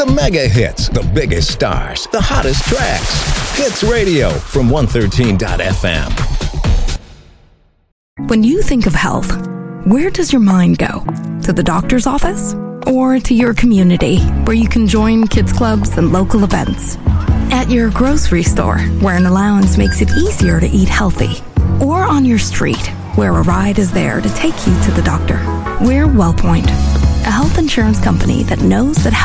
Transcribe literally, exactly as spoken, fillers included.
The mega hits, the biggest stars, the hottest tracks. Hits Radio from one thirteen dot f m. When you think of health, where does your mind go? To the doctor's office? Or to your community, where you can join kids clubs and local events? At your grocery store, where an allowance makes it easier to eat healthy? Or on your street, where a ride is there to take you to the doctor? We're WellPoint, a health insurance company that knows that